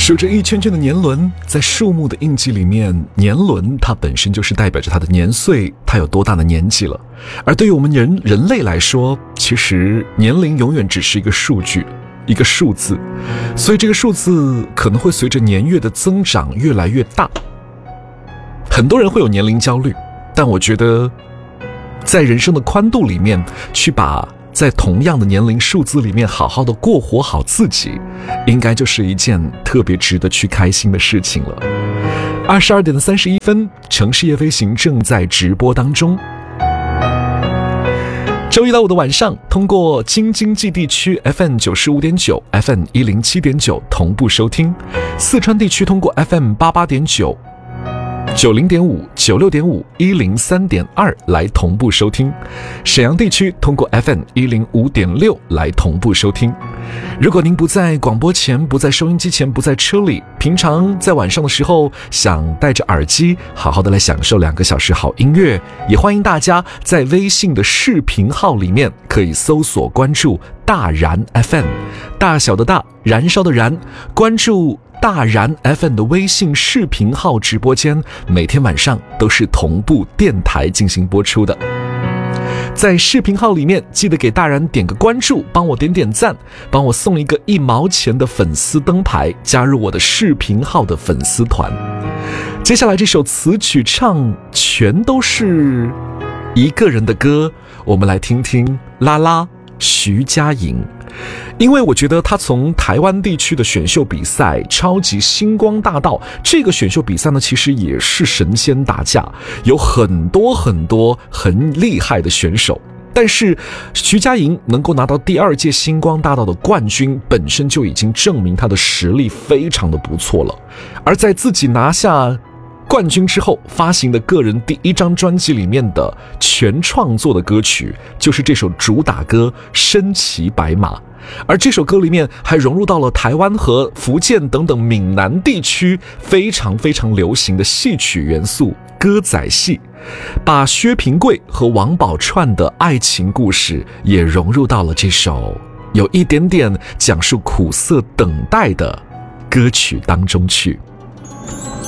数着一圈圈的年轮，在树木的印记里面，年轮它本身就是代表着它的年岁，它有多大的年纪了。而对于我们人类来说，其实年龄永远只是一个数据，一个数字，所以这个数字可能会随着年月的增长越来越大。很多人会有年龄焦虑，但我觉得在人生的宽度里面，去把在同样的年龄数字里面好好的过活好自己，应该就是一件特别值得去开心的事情了。22点31分，城市夜飞行正在直播当中。周一到五的晚上，通过京津冀地区 FM 95.9 FM 107.9 同步收听，四川地区通过 FM 88.9 90.5 96.5 103.2 来同步收听，沈阳地区通过 FM 105.6 来同步收听。如果您不在广播前，不在收音机前，不在车里，平常在晚上的时候想戴着耳机好好的来享受2个小时好音乐，也欢迎大家在微信的视频号里面可以搜索关注大燃 FM， 大小的大，燃烧的燃，关注大燃 FM 的微信视频号直播间，每天晚上都是同步电台进行播出的。在视频号里面记得给大燃点个关注，帮我点点赞，帮我送一个1毛钱的粉丝灯牌，加入我的视频号的粉丝团。接下来这首词曲唱全都是一个人的歌，我们来听听啦啦徐佳莹。因为我觉得他从台湾地区的选秀比赛超级星光大道这个选秀比赛呢，其实也是神仙打架，有很多很厉害的选手，但是徐佳莹能够拿到第2届星光大道的冠军，本身就已经证明她的实力非常的不错了。而在自己拿下冠军之后发行的个人第1张专辑里面的全创作的歌曲，就是这首主打歌《身骑白马》，而这首歌里面还融入到了台湾和福建等等闽南地区非常流行的戏曲元素，歌仔戏，把薛平贵和王宝钏的爱情故事也融入到了这首有一点点讲述苦涩等待的歌曲当中去。